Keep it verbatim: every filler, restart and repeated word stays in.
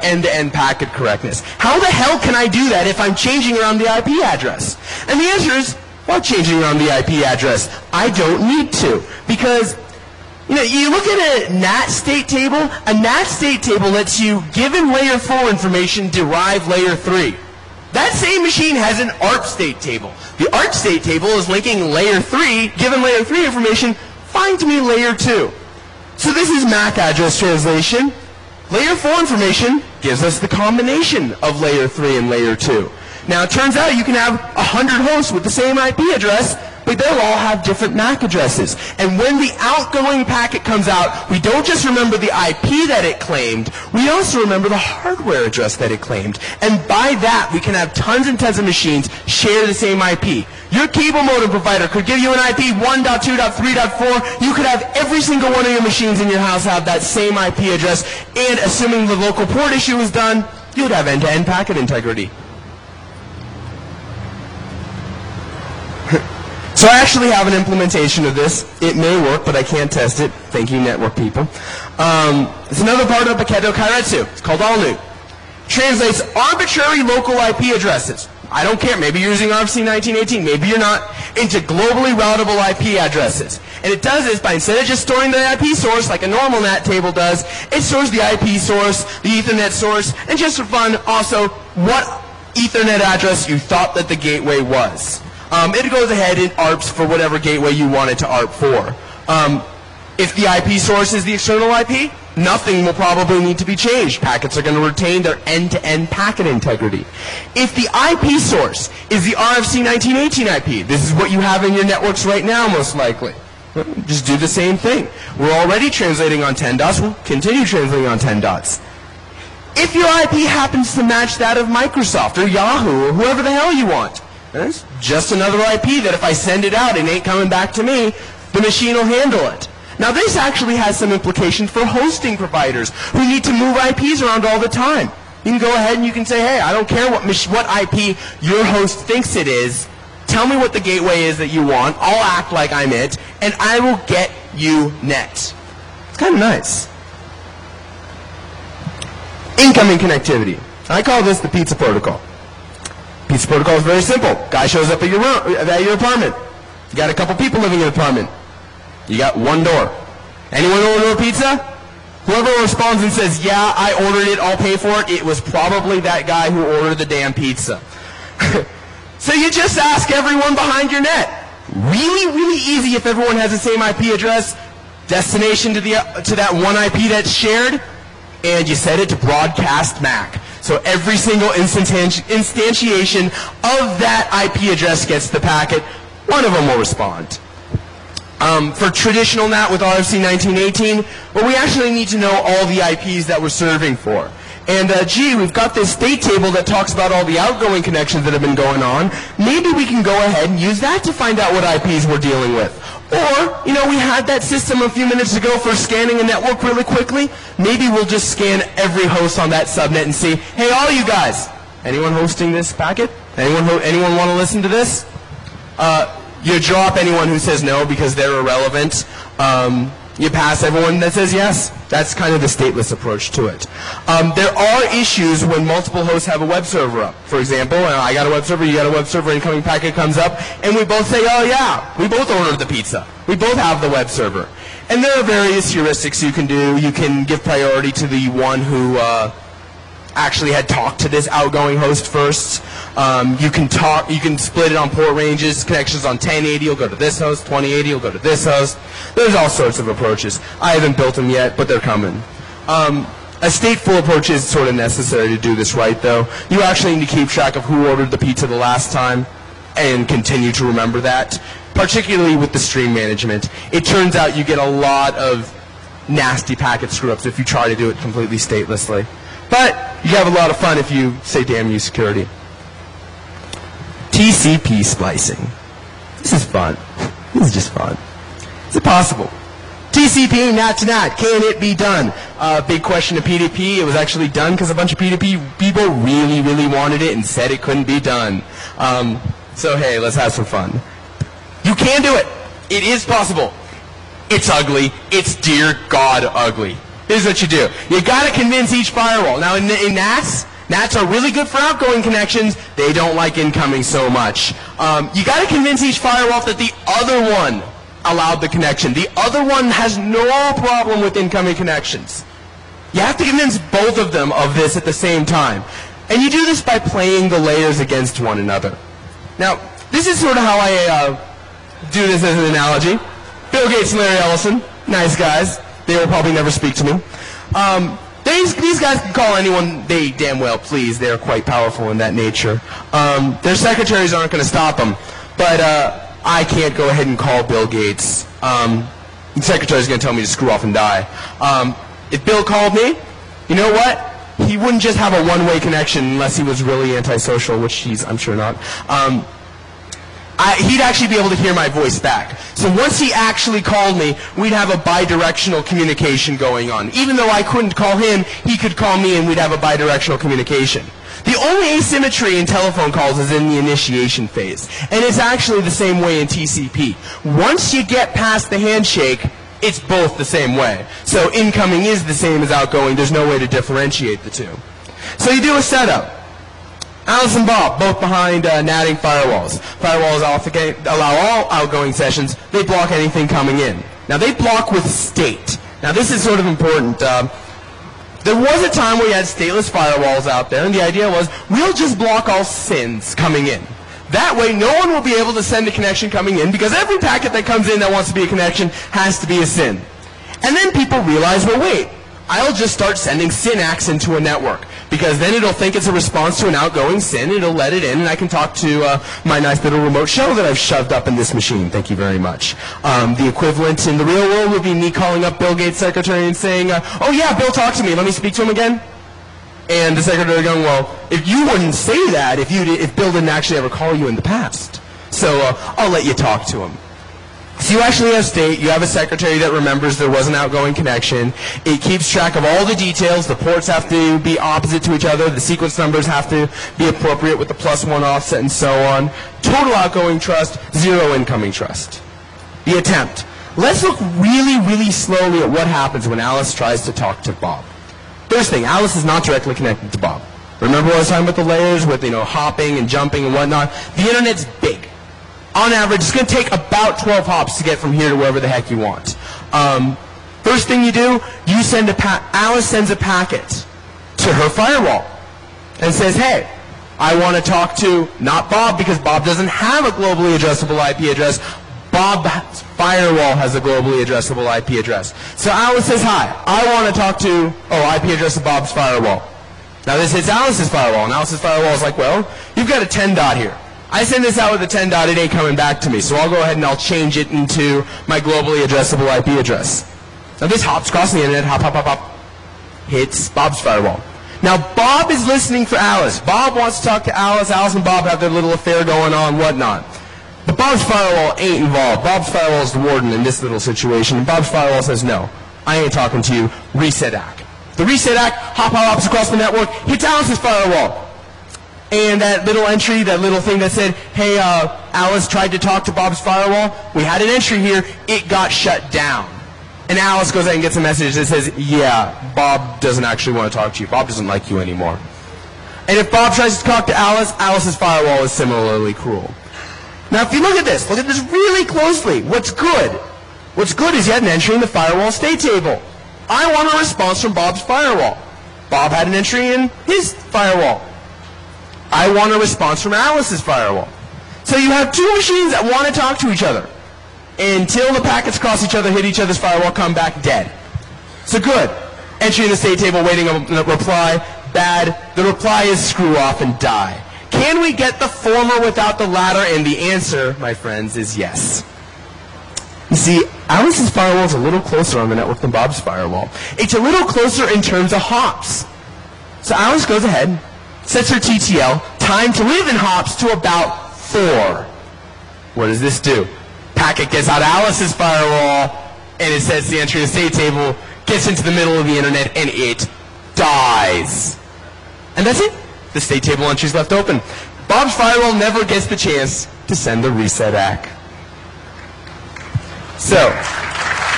end-to-end packet correctness. How the hell can I do that if I'm changing around the I P address? And the answer is, well, changing around the I P address. I don't need to, because you know, you look at a N A T state table. A N A T state table lets you, given layer four information, derive layer three. That same machine has an A R P state table. The A R P state table is linking layer three, given layer three information, find me layer two. So this is M A C address translation. Layer four information gives us the combination of layer three and layer two. Now it turns out you can have one hundred hosts with the same I P address, but they'll all have different M A C addresses. And when the outgoing packet comes out, we don't just remember the I P that it claimed, we also remember the hardware address that it claimed. And by that, we can have tons and tons of machines share the same I P. Your cable modem provider could give you an I P one dot two dot three dot four. You could have every single one of your machines in your house have that same I P address, and assuming the local port issue is done, you'd have end-to-end packet integrity. So I actually have an implementation of this. It may work, but I can't test it. Thank you, network people. Um, it's another part of Paketo Kairetsu. It's called AllNu. Translates arbitrary local I P addresses. I don't care. Maybe you're using R F C nineteen eighteen. Maybe you're not. Into globally routable I P addresses. And it does this by, instead of just storing the I P source like a normal N A T table does, it stores the I P source, the Ethernet source, and just for fun, also what Ethernet address you thought that the gateway was. Um, it goes ahead and A R Ps for whatever gateway you want it to A R P for. Um, if the I P source is the external I P, nothing will probably need to be changed. Packets are going to retain their end-to-end packet integrity. If the I P source is the R F C nineteen eighteen I P, this is what you have in your networks right now most likely. Just do the same thing. We're already translating on ten dots. We'll continue translating on ten dots. If your I P happens to match that of Microsoft or Yahoo or whoever the hell you want, that's just another I P that if I send it out, it ain't coming back to me. The machine will handle it. Now this actually has some implications for hosting providers who need to move I Ps around all the time. You can go ahead and you can say, hey, I don't care what, what I P your host thinks it is. Tell me what the gateway is that you want. I'll act like I'm it, and I will get you net. It's kind of nice. Incoming connectivity. I call this the pizza protocol. Pizza protocol is very simple. Guy shows up at your room, at your apartment. You got a couple people living in the apartment. You got one door. Anyone order a pizza? Whoever responds and says, yeah, I ordered it, I'll pay for it, it was probably that guy who ordered the damn pizza. So you just ask everyone behind your net. Really, really easy if everyone has the same I P address, destination to, the, uh, to that one I P that's shared, and you set it to broadcast M A C. So every single instanti instantiation of that I P address gets the packet. One of them will respond. Um, for traditional N A T with R F C nineteen eighteen, well, we actually need to know all the I Ps that we're serving for. And uh, gee, we've got this state table that talks about all the outgoing connections that have been going on. Maybe we can go ahead and use that to find out what I Ps we're dealing with. Or, you know, we had that system a few minutes ago for scanning a network really quickly. Maybe we'll just scan every host on that subnet and see, hey, all you guys, anyone hosting this packet? Anyone, ho anyone want to listen to this? Uh, you drop anyone who says no because they're irrelevant. Um, you pass everyone that says yes. That's kind of the stateless approach to it. Um, there are issues when multiple hosts have a web server up. For example, I got a web server, you got a web server, incoming packet comes up, and we both say, oh yeah, we both ordered the pizza. We both have the web server. And there are various heuristics you can do. You can give priority to the one who uh, actually had talked to this outgoing host first. Um, you can talk. You can split it on port ranges. Connections on ten eighty will go to this host. twenty eighty will go to this host. There's all sorts of approaches. I haven't built them yet, but they're coming. Um, a stateful approach is sort of necessary to do this right, though. You actually need to keep track of who ordered the pizza the last time and continue to remember that, particularly with the stream management. It turns out you get a lot of nasty packet screw-ups if you try to do it completely statelessly. But you have a lot of fun if you say damn you security. T C P splicing. This is fun. This is just fun. Is it possible? T C P, N A T to N A T. Can it be done? Uh, big question to P D P. It was actually done because a bunch of P D P people really, really wanted it and said it couldn't be done. Um, so hey, let's have some fun. You can do it. It is possible. It's ugly. It's dear God ugly. Here's what you do. You got to convince each firewall. Now, in, in N A Ts, N A Ts are really good for outgoing connections. They don't like incoming so much. Um, you got to convince each firewall that the other one allowed the connection. The other one has no problem with incoming connections. You have to convince both of them of this at the same time. And you do this by playing the layers against one another. Now, this is sort of how I uh, do this as an analogy. Bill Gates and Larry Ellison, nice guys. They will probably never speak to me. Um, these, these guys can call anyone they damn well please. They're quite powerful in that nature. Um, their secretaries aren't going to stop them. But uh, I can't go ahead and call Bill Gates. Um, the secretary's going to tell me to screw off and die. Um, if Bill called me, you know what? He wouldn't just have a one-way connection unless he was really antisocial, which he's, I'm sure not. Um, I, he'd actually be able to hear my voice back. So once he actually called me, we'd have a bidirectional communication going on. Even though I couldn't call him, he could call me and we'd have a bidirectional communication. The only asymmetry in telephone calls is in the initiation phase. And it's actually the same way in T C P. Once you get past the handshake, it's both the same way. So incoming is the same as outgoing. There's no way to differentiate the two. So you do a setup. Alice and Bob, both behind uh, natting firewalls. Firewalls allow all outgoing sessions. They block anything coming in. Now, they block with state. Now, this is sort of important. Um, there was a time where you had stateless firewalls out there, and the idea was, we'll just block all sins coming in. That way, no one will be able to send a connection coming in, because every packet that comes in that wants to be a connection has to be a sin. And then people realize, well, wait, I'll just start sending SYN-ACKs into a network, because then it'll think it's a response to an outgoing SYN, it'll let it in, and I can talk to uh, my nice little remote shell that I've shoved up in this machine. Thank you very much. Um, the equivalent in the real world would be me calling up Bill Gates' secretary and saying, uh, oh yeah, Bill, talk to me. Let me speak to him again. And the secretary going, well, if you wouldn't say that if, you if Bill didn't actually ever call you in the past. So uh, I'll let you talk to him. So you actually have state, you have a secretary that remembers there was an outgoing connection. It keeps track of all the details. The ports have to be opposite to each other. The sequence numbers have to be appropriate with the plus one offset and so on. Total outgoing trust, zero incoming trust. The attempt. Let's look really, really slowly at what happens when Alice tries to talk to Bob. First thing, Alice is not directly connected to Bob. Remember what I was talking about the layers with, you know, hopping and jumping and whatnot? The internet's big. On average, it's going to take about twelve hops to get from here to wherever the heck you want. Um, first thing you do, you send a pa Alice sends a packet to her firewall and says, hey, I want to talk to, not Bob, because Bob doesn't have a globally addressable I P address. Bob's firewall has a globally addressable I P address. So Alice says, hi, I want to talk to, oh, I P address of Bob's firewall. Now this hits Alice's firewall, and Alice's firewall is like, well, you've got a ten dot here. I send this out with a ten dot, it ain't coming back to me, so I'll go ahead and I'll change it into my globally addressable I P address. Now this hops across the internet, hop, hop, hop, hop, hits Bob's firewall. Now Bob is listening for Alice. Bob wants to talk to Alice. Alice and Bob have their little affair going on, whatnot. But Bob's firewall ain't involved. Bob's firewall is the warden in this little situation, and Bob's firewall says, no, I ain't talking to you, reset A C K. The reset A C K, hop, hop, hops across the network, hits Alice's firewall. And that little entry, that little thing that said, hey, uh, Alice tried to talk to Bob's firewall, we had an entry here, it got shut down. And Alice goes out and gets a message that says, yeah, Bob doesn't actually want to talk to you. Bob doesn't like you anymore. And if Bob tries to talk to Alice, Alice's firewall is similarly cruel. Now, if you look at this, look at this really closely. What's good? What's good is you had an entry in the firewall state table. I want a response from Bob's firewall. Bob had an entry in his firewall. I want a response from Alice's firewall. So you have two machines that want to talk to each other. Until the packets cross each other, hit each other's firewall, come back dead. So good. Entry in the state table, waiting on a reply. Bad. The reply is screw off and die. Can we get the former without the latter? And the answer, my friends, is yes. You see, Alice's firewall is a little closer on the network than Bob's firewall. It's a little closer in terms of hops. So Alice goes ahead, sets her T T L, time to live in hops, to about four. What does this do? Packet gets out of Alice's firewall, and it sets the entry in the state table, gets into the middle of the internet, and it dies. And that's it. The state table entry is left open. Bob's firewall never gets the chance to send the reset A C K. So,